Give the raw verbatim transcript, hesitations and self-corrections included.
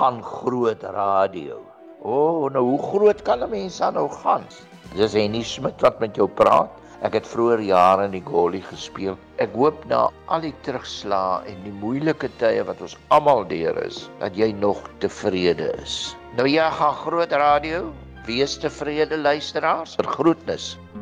gaan groot radio. O, oh, nou hoe groot kan 'n mens dan nou gaan? Dis Henny Smit wat met jou praat. Ek het vroeër jare in die Golly gespeel. Ek hoop na al die terugslae en die moeilike tye wat ons almal deur is, dat jy nog tevrede is. Nou ja, gaan groot radio. Wees tevrede luisteraars. Vergroetnis.